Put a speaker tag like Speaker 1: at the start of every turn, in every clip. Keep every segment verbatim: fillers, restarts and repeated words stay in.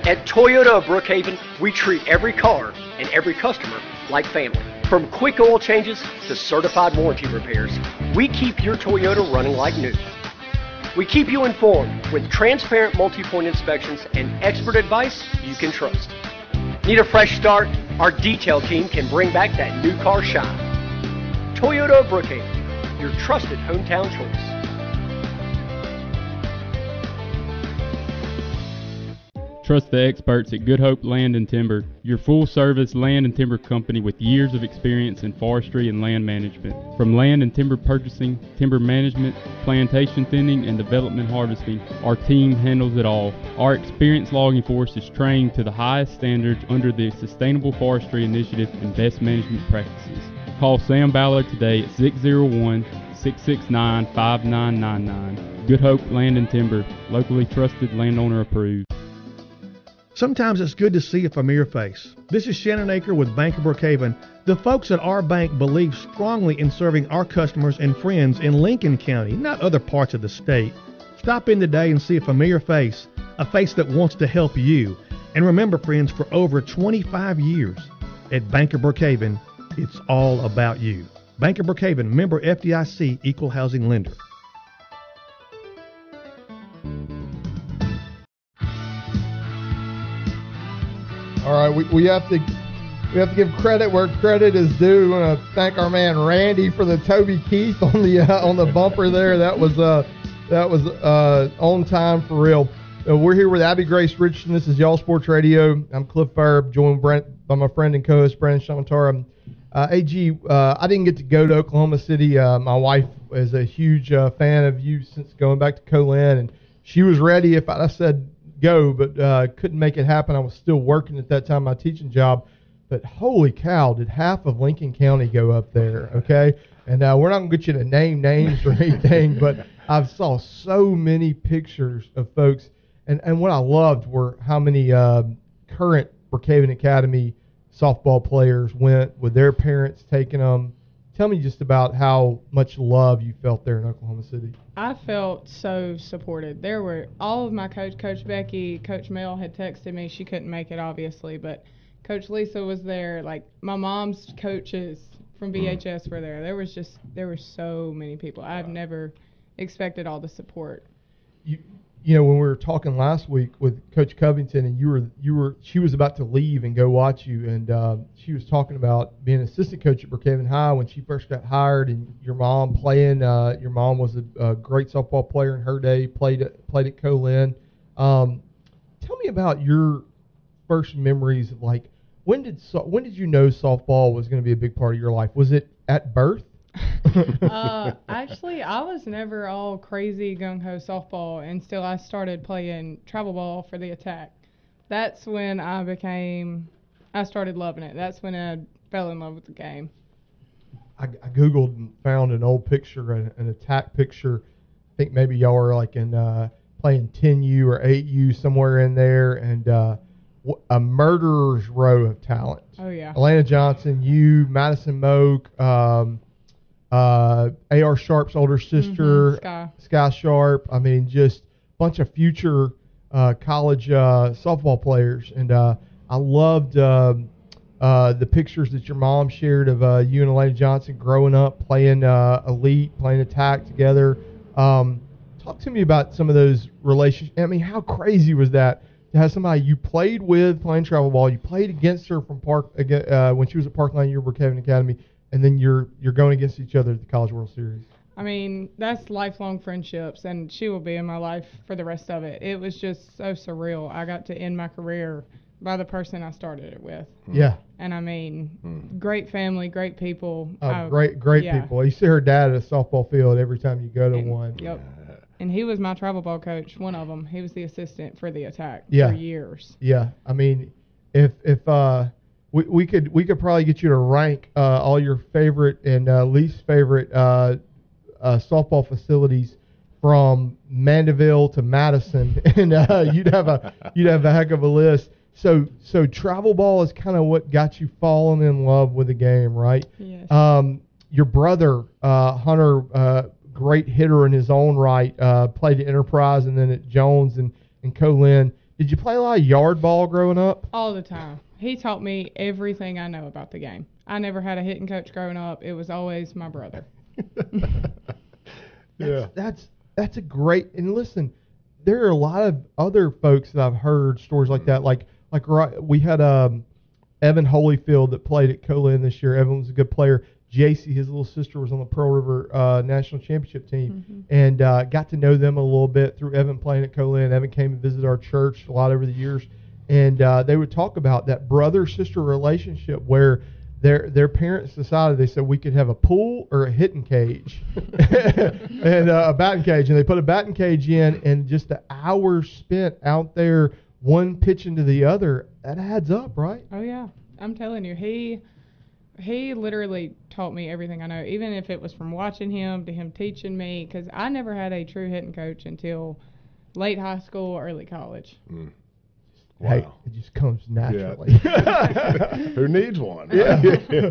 Speaker 1: At Toyota of Brookhaven, we treat every car and every customer like family. From quick oil changes to certified warranty repairs, we keep your Toyota running like new. We keep you informed with transparent multi-point inspections and expert advice you can trust. Need a fresh start? Our detail team can bring back that new car shine. Toyota of Brookhaven, your trusted hometown choice.
Speaker 2: Trust the experts at Good Hope Land and Timber, your full-service land and timber company with years of experience in forestry and land management. From land and timber purchasing, timber management, plantation thinning, and development harvesting, our team handles it all. Our experienced logging force is trained to the highest standards under the Sustainable Forestry Initiative and best management practices. Call Sam Ballard today at six oh one, six six nine, five nine nine nine. Good Hope Land and Timber, locally trusted, landowner approved.
Speaker 3: Sometimes it's good to see a familiar face. This is Shannon Aker with Bank of Brookhaven. The folks at our bank believe strongly in serving our customers and friends in Lincoln County, not other parts of the state. Stop in today and see a familiar face, a face that wants to help you. And remember, friends, for over twenty-five years at Bank of Brookhaven, it's all about you. Bank of Brookhaven, member F D I C, equal housing lender.
Speaker 4: All right, we, we have to we have to give credit where credit is due. We want to thank our man Randy for the Toby Keith on the uh, on the bumper there. That was uh that was uh on time for real. Uh, we're here with Abby Grace Richardson. This is Y'all Sports Radio. I'm Cliff Ferb, joined Brent by my friend and co-host Brandon Shamantara. Uh, A G, uh, I didn't get to go to Oklahoma City. Uh, my wife is a huge uh, fan of you since going back to Co-Lin, and she was ready if I said go, but uh, couldn't make it happen. I was still working at that time, my teaching job. But holy cow, did half of Lincoln County go up there, okay? And uh, we're not going to get you to name names or anything, but I saw so many pictures of folks. And, and what I loved were how many uh, current Brookhaven Academy softball players went with their parents taking them. Tell me just about how much love you felt there in Oklahoma City.
Speaker 5: I felt so supported. There were all of my coach, Coach Becky, Coach Mel had texted me. She couldn't make it, obviously, but Coach Lisa was there. Like, my mom's coaches from B H S were there. There was just, there were so many people. I've never expected all the support.
Speaker 4: You, you know, when we were talking last week with Coach Covington, and you were, you were, she was about to leave and go watch you, and uh, she was talking about being assistant coach at Brookhaven High when she first got hired, and your mom playing. Uh, your mom was a, a great softball player in her day. Played at, played at Co-Lin. Um, tell me about your first memories. Of, like, when did so, when did you know softball was going to be a big part of your life? Was it at birth?
Speaker 5: uh, actually, I was never all crazy gung-ho softball until I started playing travel ball for the Attack. That's when I became, I started loving it. That's when I fell in love with the game.
Speaker 4: I, I Googled and found an old picture, an, an Attack picture. I think maybe y'all were like in uh, playing ten U or eight U somewhere in there, and uh, a murderer's row of talent.
Speaker 5: Oh, yeah.
Speaker 4: Alana Johnson, you, Madison Moak, um, Uh, A R Sharp's older sister,
Speaker 5: mm-hmm, Sky.
Speaker 4: Sky Sharp. I mean, just a bunch of future uh, college uh, softball players. And uh, I loved uh, uh, the pictures that your mom shared of uh, you and Alana Johnson growing up, playing uh, Elite, playing Attack together. Um, talk to me about some of those relationships. I mean, how crazy was that to have somebody you played with playing travel ball, you played against her from Park uh, when she was at Parkland, you were Brookhaven Academy, and then you're you're going against each other at the College World Series.
Speaker 5: I mean, that's lifelong friendships, and she will be in my life for the rest of it. It was just so surreal. I got to end my career by the person I started it with.
Speaker 4: Yeah.
Speaker 5: And, I mean, mm. great family, great people.
Speaker 4: Oh,
Speaker 5: I,
Speaker 4: great, great
Speaker 5: yeah.
Speaker 4: people. You see her dad at a softball field every time you go to
Speaker 5: and,
Speaker 4: one.
Speaker 5: Yep. And he was my travel ball coach, one of them. He was the assistant for the Attack
Speaker 4: yeah.
Speaker 5: for years.
Speaker 4: Yeah. I mean, if if uh we we could we could probably get you to rank uh, all your favorite and uh, least favorite uh, uh, softball facilities from Mandeville to Madison, and uh, you'd have a you'd have a heck of a list. So so travel ball is kind of what got you falling in love with the game, right?
Speaker 5: Yes.
Speaker 4: Um, your brother uh, Hunter, uh, great hitter in his own right, uh, played at Enterprise and then at Jones and and Co-Lin. Did you play a lot of yard ball growing up?
Speaker 5: All the time. He taught me everything I know about the game. I never had a hitting coach growing up. It was always my brother.
Speaker 4: Yeah. That's, that's that's a great, and listen, there are a lot of other folks that I've heard stories like that. Like like right, we had um, Evan Holyfield that played at Colin this year. Evan was a good player. J C, his little sister, was on the Pearl River uh, National Championship team, mm-hmm. and uh, got to know them a little bit through Evan playing at Colin. Evan came and visited our church a lot over the years, and uh, they would talk about that brother-sister relationship where their their parents decided, they said, we could have a pool or a hitting cage and uh, a batting cage, and they put a batting cage in, and just the hours spent out there, one pitching to the other, that adds up, right?
Speaker 5: Oh yeah, I'm telling you, he he literally taught me everything I know, even if it was from watching him to him teaching me, because I never had a true hitting coach until late high school, early college.
Speaker 6: Mm. Wow.
Speaker 4: Hey, it just comes naturally.
Speaker 6: Yeah. Who needs one?
Speaker 4: Yeah,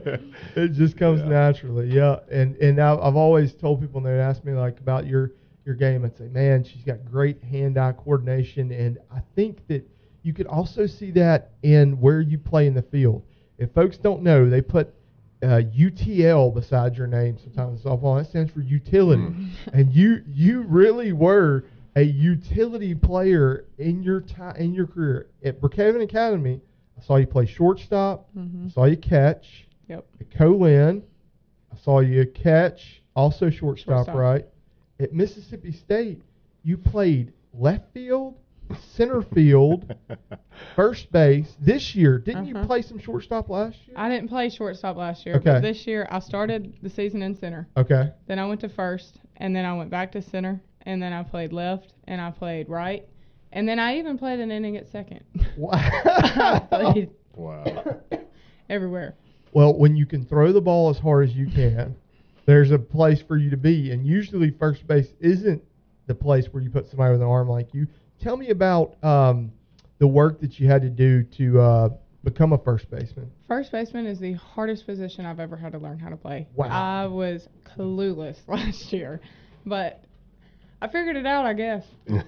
Speaker 4: it just comes yeah. naturally. Yeah, and and I've, I've always told people, and they ask me like about your your game, I'd say, man, she's got great hand-eye coordination, and I think that you could also see that in where you play in the field. If folks don't know, they put uh, U T L beside your name sometimes in softball. That stands for utility, mm. and you you really were a utility player in your time in your career at Brookhaven Academy. I saw you play shortstop. Mm-hmm. I saw you catch.
Speaker 5: Yep.
Speaker 4: At Colin, I saw you catch, also shortstop, shortstop, right? At Mississippi State, you played left field, center field, first base. This year, didn't uh-huh. you play some shortstop last year?
Speaker 5: I didn't play shortstop last year,
Speaker 4: okay.
Speaker 5: but this year I started the season in center.
Speaker 4: Okay.
Speaker 5: Then I went to first, and then I went back to center. And then I played left, and I played right, and then I even played an inning at second.
Speaker 4: Wow.
Speaker 5: I played
Speaker 6: wow.
Speaker 5: everywhere.
Speaker 4: Well, when you can throw the ball as hard as you can, there's a place for you to be, and usually first base isn't the place where you put somebody with an arm like you. Tell me about um, the work that you had to do to uh, become a first baseman.
Speaker 5: First baseman is the hardest position I've ever had to learn how to play.
Speaker 4: Wow.
Speaker 5: I was clueless last year, but I figured it out, I guess.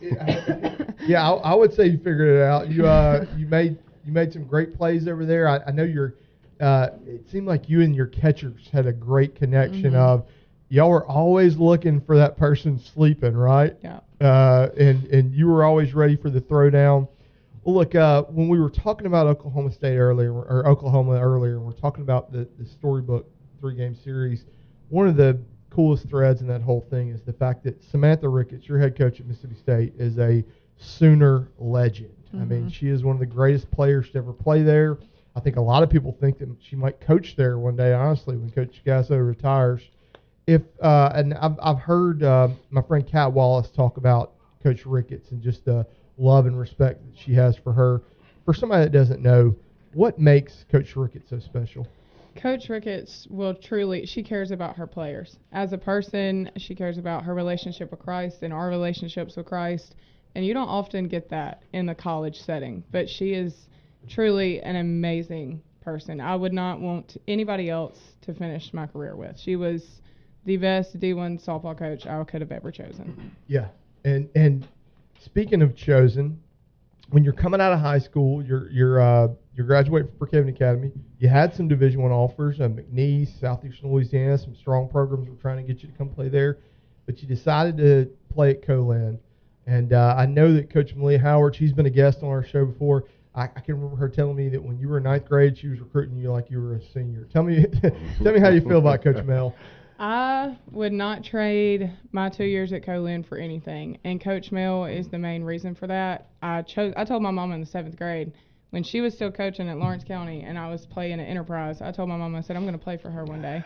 Speaker 4: Yeah, I, I would say you figured it out. You uh, you made you made some great plays over there. I, I know you're. Uh, it seemed like you and your catchers had a great connection.
Speaker 5: Mm-hmm.
Speaker 4: Of y'all were always looking for that person sleeping, right?
Speaker 5: Yeah.
Speaker 4: Uh, and and you were always ready for the throwdown. Well, look, uh, when we were talking about Oklahoma State earlier, or Oklahoma earlier, and we're talking about the the storybook three-game series, one of the coolest threads in that whole thing is the fact that Samantha Ricketts, your head coach at Mississippi State, is a Sooner legend. Mm-hmm. I mean, she is one of the greatest players to ever play there. I think a lot of people think that she might coach there one day, honestly, when Coach Gasso retires. If uh, and I've, I've heard uh, my friend Kat Wallace talk about Coach Ricketts and just the love and respect that she has for her. For somebody that doesn't know, what makes Coach Ricketts so special?
Speaker 5: Coach Ricketts will truly, she cares about her players. As a person, she cares about her relationship with Christ and our relationships with Christ. And you don't often get that in the college setting. But she is truly an amazing person. I would not want anybody else to finish my career with. She was the best D one softball coach I could have ever chosen.
Speaker 4: Yeah. And and speaking of chosen, when you're coming out of high school, you're you're uh, you're graduating from Brookhaven Academy. You had some Division One offers, uh, McNeese, Southeastern Louisiana, some strong programs were trying to get you to come play there, but you decided to play at Colin. And uh, I know that Coach Malia Howard, she's been a guest on our show before. I, I can remember her telling me that when you were in ninth grade, she was recruiting you like you were a senior. Tell me, tell me how you feel about Coach Mel.
Speaker 5: I would not trade my two years at Colin for anything, and Coach Mel is the main reason for that. I chose. I told my mom in the seventh grade when she was still coaching at Lawrence County, and I was playing at Enterprise. I told my mom, I said, I'm going to play for her one day.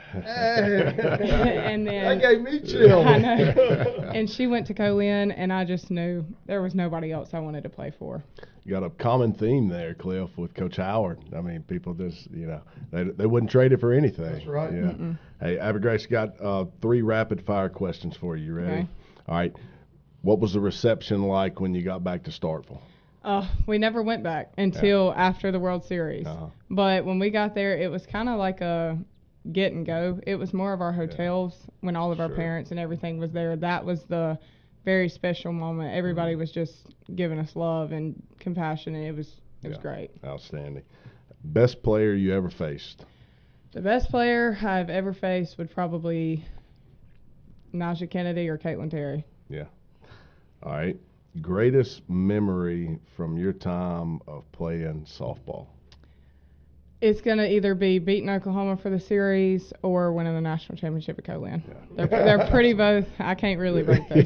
Speaker 4: Hey.
Speaker 5: And then
Speaker 4: that gave me chills.
Speaker 5: I know. And she went to Colin, and I just knew there was nobody else I wanted to play for.
Speaker 6: You got a common theme there, Cliff, with Coach Howard. I mean, people just, you know, they they wouldn't trade it for anything.
Speaker 4: That's right.
Speaker 6: Yeah.
Speaker 5: Mm-mm.
Speaker 6: Hey, Abigail's got uh, three rapid-fire questions for you. You ready?
Speaker 5: Okay.
Speaker 6: All right. What was the reception like when you got back to Starkville?
Speaker 5: Uh, we never went back until yeah. after the World Series.
Speaker 6: Uh-huh.
Speaker 5: But when we got there, it was kind of like a get and go. It was more of our hotels yeah. when all of our
Speaker 6: sure.
Speaker 5: parents and everything was there. That was the very special moment. Everybody was just giving us love and compassion, and it was it was
Speaker 6: Yeah.
Speaker 5: great.
Speaker 6: Outstanding. Best player you ever faced?
Speaker 5: The best player I've ever faced would probably Najee Kennedy or Caitlin Terry.
Speaker 6: Yeah. All right. Greatest memory from your time of playing softball?
Speaker 5: It's going to either be beating Oklahoma for the series or winning the national championship at Colin.
Speaker 6: Yeah.
Speaker 5: They're, they're pretty both. I can't really break those.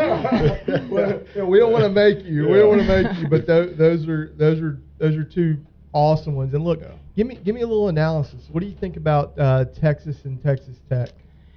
Speaker 4: Well, yeah, we don't want to make you. We don't want to make you, but those, those are those are those are two awesome ones. And look,
Speaker 6: Yeah.
Speaker 4: give me give me a little analysis. What do you think about uh, Texas and Texas Tech?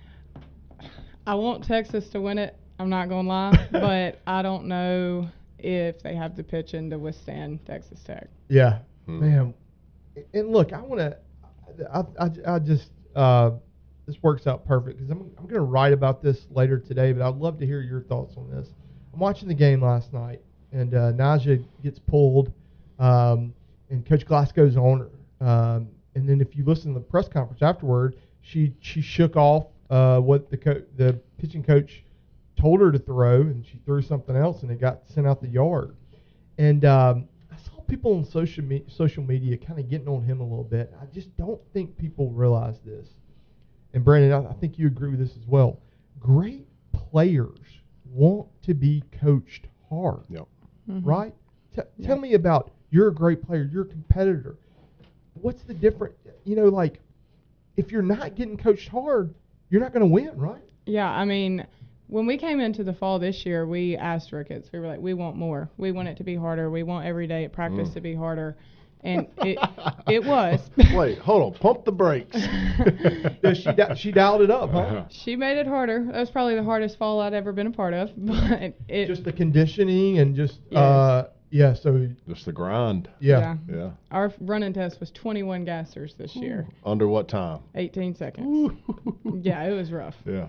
Speaker 5: I want Texas to win it. I'm not going to lie, but I don't know if they have the pitching to withstand Texas Tech.
Speaker 4: Yeah,
Speaker 6: Hmm.
Speaker 4: man. And look, I want to. I, I, I just uh, this works out perfect because I'm I'm going to write about this later today, but I'd love to hear your thoughts on this. I'm watching the game last night, and uh, Najee gets pulled, um, and Coach Glass goes on her. Um, and then if you listen to the press conference afterward, she she shook off uh, what the co- the pitching coach told her to throw, and she threw something else, and it got sent out the yard. And um, I saw people on social me- social media kind of getting on him a little bit. I just don't think people realize this. And Brandon, I, I think you agree with this as well. Great players want to be coached hard,
Speaker 6: Yep.
Speaker 5: Mhm.
Speaker 4: right? T-
Speaker 5: Yeah.
Speaker 4: Tell me about you're a great player, you're a competitor. What's the difference? You know, like if you're not getting coached hard, you're not going to win, right?
Speaker 5: Yeah, I mean, when we came into the fall this year, we asked Ricketts. We were like, we want more. We want it to be harder. We want every day at practice
Speaker 6: Mm.
Speaker 5: to be harder. And it it was.
Speaker 6: Wait, hold on. Pump the brakes.
Speaker 4: Yeah, she di- she dialed it up, huh?
Speaker 5: She made it harder. That was probably the hardest fall I'd ever been a part of. But it
Speaker 4: Just the conditioning and just
Speaker 5: Yes.
Speaker 4: uh yeah, so
Speaker 6: Just the grind.
Speaker 4: yeah.
Speaker 6: Yeah.
Speaker 5: Our running test was twenty-one gassers this year,
Speaker 6: Under what time?
Speaker 5: eighteen seconds. Yeah, it was rough.
Speaker 6: Yeah.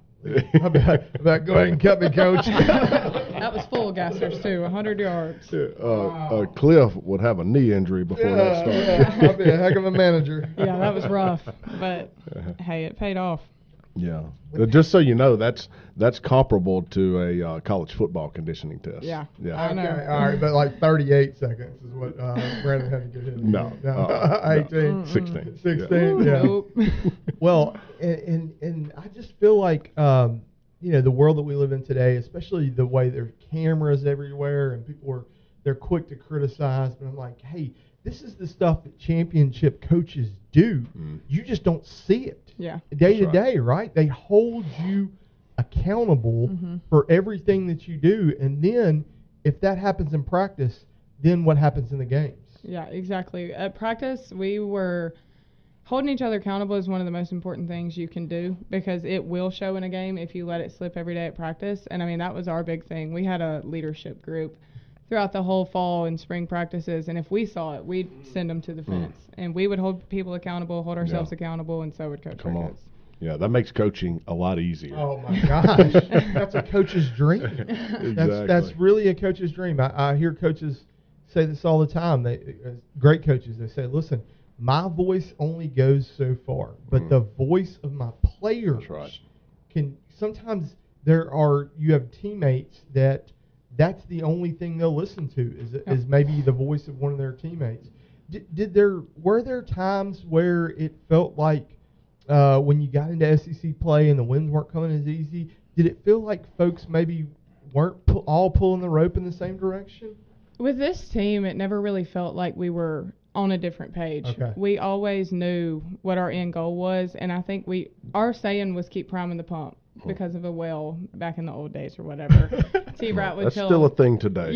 Speaker 4: I bet, I bet go ahead and cut me, coach.
Speaker 5: That was full gassers too, one hundred yards.
Speaker 6: Uh, uh, Cliff would have a knee injury before that
Speaker 4: yeah,
Speaker 6: started.
Speaker 4: yeah. I'll be a heck of a manager.
Speaker 5: Yeah, that was rough, but hey, it paid off.
Speaker 6: Yeah. Uh, Just so you know, that's that's comparable to a uh, college football conditioning test.
Speaker 5: Yeah.
Speaker 6: Yeah.
Speaker 5: I know.
Speaker 4: Okay, all right, but like thirty-eight seconds is what uh, Brandon had to get hit.
Speaker 6: No.
Speaker 4: no.
Speaker 6: Uh, no.
Speaker 4: eighteen.
Speaker 6: Sixteen.
Speaker 4: sixteen, yeah.
Speaker 5: Nope.
Speaker 4: Well, and, and and I just feel like um, you know the world that we live in today, especially the way there's cameras everywhere and people are they're quick to criticize, but I'm like, hey, this is the stuff that championship coaches do.
Speaker 6: Mm.
Speaker 4: You just don't see it
Speaker 5: Yeah.
Speaker 4: day to
Speaker 6: That's right.
Speaker 4: day, right? They hold you accountable
Speaker 5: Mhm.
Speaker 4: for everything that you do, and then if that happens in practice, then what happens in the games?
Speaker 5: Yeah, exactly. At practice, we were holding each other accountable is one of the most important things you can do because it will show in a game if you let it slip every day at practice. And I mean, that was our big thing. We had a leadership group throughout the whole fall and spring practices, and if we saw it, we'd send them to the fence. And we would hold people accountable, hold ourselves
Speaker 6: Yeah.
Speaker 5: accountable, and so would Coach
Speaker 6: Come on.
Speaker 5: Ricketts.
Speaker 6: Yeah, that makes coaching a lot easier.
Speaker 4: Oh my gosh, that's a coach's dream.
Speaker 6: Exactly.
Speaker 4: That's that's really a coach's dream. I, I hear coaches say this all the time. They uh, great coaches. They say, "Listen, my voice only goes so far, but
Speaker 6: Mm.
Speaker 4: the voice of my players
Speaker 6: That's right.
Speaker 4: can." Sometimes there are you have teammates that that's the only thing they'll listen to is
Speaker 5: Yeah.
Speaker 4: is maybe the voice of one of their teammates. Did, did there were there times where it felt like uh, when you got into S E C play and the wins weren't coming as easy? Did it feel like folks maybe weren't pu- all pulling the rope in the same direction?
Speaker 5: With this team, it never really felt like we were on a different page.
Speaker 4: Okay.
Speaker 5: We always knew what our end goal was, and I think we our saying was keep priming the pump because of a well back in the old days or whatever. T. Rat would
Speaker 6: That's
Speaker 5: tell
Speaker 6: still a thing today.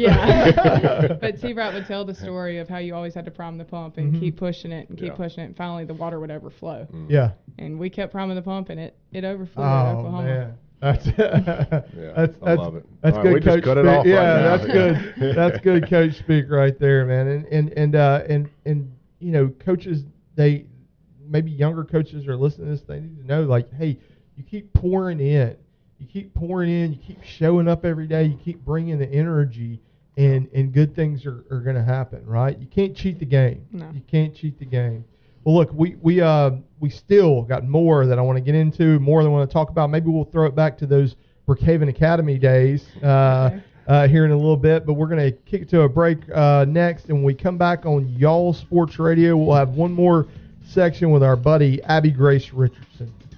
Speaker 5: Yeah. But T. Rat would tell the story of how you always had to prime the pump and
Speaker 4: Mhm.
Speaker 5: keep pushing it and keep
Speaker 6: Yeah.
Speaker 5: pushing it, and finally the water would overflow.
Speaker 6: Mm.
Speaker 4: Yeah.
Speaker 5: And we kept priming the pump, and it it overflowed at
Speaker 4: Oh
Speaker 5: Oklahoma.
Speaker 4: man. That's that's,
Speaker 6: I
Speaker 4: that's,
Speaker 6: love it.
Speaker 4: That's
Speaker 6: All right,
Speaker 4: good
Speaker 6: we just
Speaker 4: coach
Speaker 6: cut it
Speaker 4: speak.
Speaker 6: off right
Speaker 4: yeah,
Speaker 6: now.
Speaker 4: that's good. That's good coach speak right there, man. And and and uh, and and you know, coaches they maybe younger coaches are listening to this. They need to know like, hey, you keep pouring in, you keep pouring in, you keep showing up every day, you keep bringing the energy, and and good things are, are going to happen, right? You can't cheat the game.
Speaker 5: No.
Speaker 4: You can't cheat the game. Well, look, we we uh we still got more that I want to get into, more that I want to talk about. Maybe we'll throw it back to those Brookhaven Academy days uh,
Speaker 5: Okay.
Speaker 4: uh, here in a little bit. But we're going to kick it to a break uh, next. And when we come back on Y'all Sports Radio, we'll have one more section with our buddy Abby Grace Richardson.